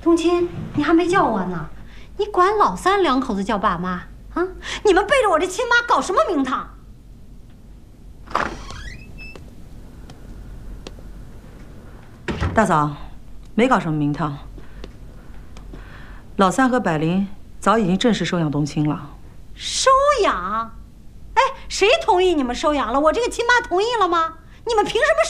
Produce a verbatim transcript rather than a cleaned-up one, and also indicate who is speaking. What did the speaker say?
Speaker 1: 冬青，你还没叫我呢，你管老三两口子叫爸妈啊？你们背着我这亲妈搞什么名堂？
Speaker 2: 大嫂，没搞什么名堂。老三和百灵早已经正式收养冬青了。
Speaker 1: 收养？哎，谁同意你们收养了？我这个亲妈同意了吗？你们凭什么